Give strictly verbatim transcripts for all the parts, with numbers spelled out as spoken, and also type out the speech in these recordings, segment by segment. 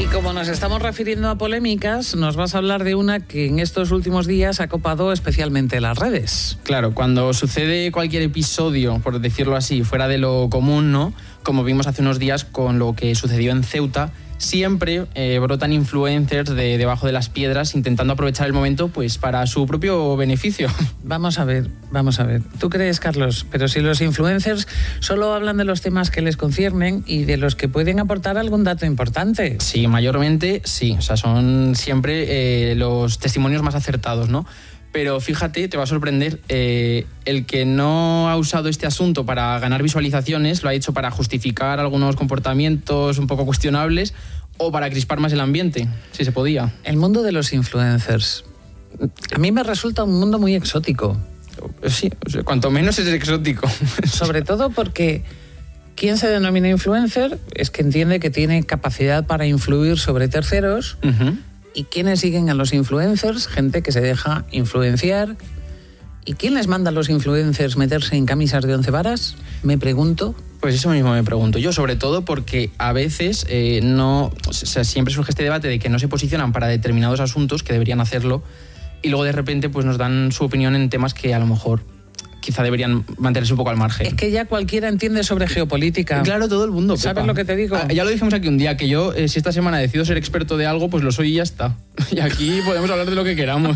como nos estamos refiriendo a polémicas, nos vas a hablar de una que en estos últimos días ha copado especialmente las redes. Claro, cuando sucede cualquier episodio, por decirlo así, fuera de lo común, ¿no? Como vimos hace unos días con lo que sucedió en Ceuta, siempre eh, brotan influencers de debajo de las piedras intentando aprovechar el momento pues para su propio beneficio. Vamos a ver, vamos a ver. ¿Tú crees, Carlos? Pero si los influencers solo hablan de los temas que les conciernen y de los que pueden aportar algún dato importante. Sí, mayormente sí. O sea, son siempre eh, los testimonios más acertados, ¿no? Pero fíjate, te va a sorprender, eh, el que no ha usado este asunto para ganar visualizaciones, lo ha hecho para justificar algunos comportamientos un poco cuestionables o para crispar más el ambiente, si se podía. El mundo de los influencers, a mí me resulta un mundo muy exótico. Sí, o sea, cuanto menos es exótico. Sobre todo porque quien se denomina influencer es que entiende que tiene capacidad para influir sobre terceros. Uh-huh. ¿Y quiénes siguen a los influencers? Gente que se deja influenciar. ¿Y quién les manda a los influencers meterse en camisas de once varas? Me pregunto. Pues eso mismo me pregunto yo, sobre todo porque a veces eh, no, o sea, siempre surge este debate de que no se posicionan para determinados asuntos que deberían hacerlo y luego de repente pues nos dan su opinión en temas que a lo mejor quizá deberían mantenerse un poco al margen. Es que ya cualquiera entiende sobre geopolítica. Claro, todo el mundo. ¿Sabes Pepa. lo que te digo? Ah, ya lo dijimos aquí un día, que yo, eh, si esta semana decido ser experto de algo, pues lo soy y ya está. Y aquí podemos hablar de lo que queramos.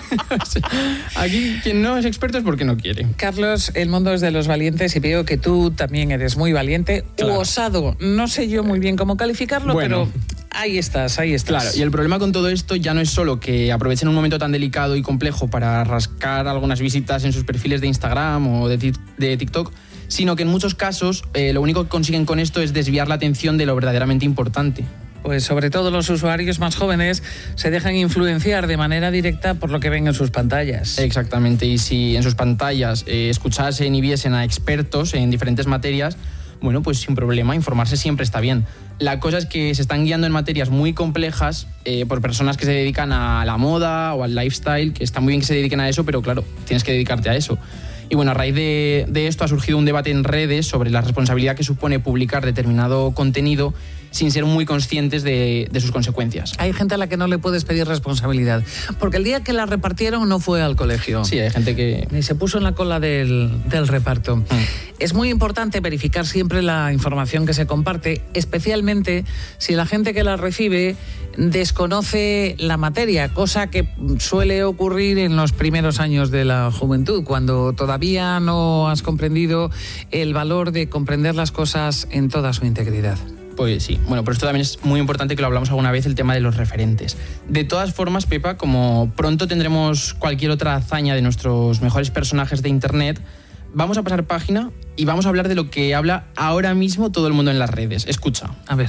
Aquí quien no es experto es porque no quiere. Carlos, el mundo es de los valientes y veo que tú también eres muy valiente. Claro. U osado. No sé yo muy bien cómo calificarlo, bueno, pero ahí estás, ahí estás. Claro, y el problema con todo esto ya no es solo que aprovechen un momento tan delicado y complejo para rascar algunas visitas en sus perfiles de Instagram o de, de TikTok, sino que en muchos casos eh, lo único que consiguen con esto es desviar la atención de lo verdaderamente importante. Pues sobre todo los usuarios más jóvenes se dejan influenciar de manera directa por lo que ven en sus pantallas. Exactamente, y si en sus pantallas eh, escuchasen y viesen a expertos en diferentes materias, bueno, pues sin problema, informarse siempre está bien. La cosa es que se están guiando en materias muy complejas eh, por personas que se dedican a la moda o al lifestyle, que está muy bien que se dediquen a eso, pero claro, tienes que dedicarte a eso. Y bueno, a raíz de, de esto ha surgido un debate en redes sobre la responsabilidad que supone publicar determinado contenido sin ser muy conscientes de, de sus consecuencias. Hay gente a la que no le puedes pedir responsabilidad, porque el día que la repartieron no fue al colegio. Sí, hay gente que... Ni se puso en la cola del, del reparto. Mm. Es muy importante verificar siempre la información que se comparte, especialmente si la gente que la recibe desconoce la materia, cosa que suele ocurrir en los primeros años de la juventud, cuando todavía no has comprendido el valor de comprender las cosas en toda su integridad. Pues sí, bueno, pero esto también es muy importante que lo hablamos alguna vez, el tema de los referentes. De todas formas, Pepa, como pronto tendremos cualquier otra hazaña de nuestros mejores personajes de internet, vamos a pasar página y vamos a hablar de lo que habla ahora mismo todo el mundo en las redes. Escucha. A ver.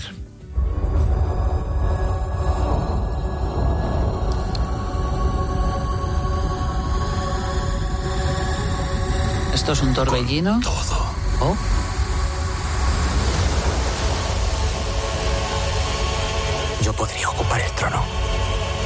¿Esto es un torbellino? Todo. ¿Oh? Yo podría ocupar el trono.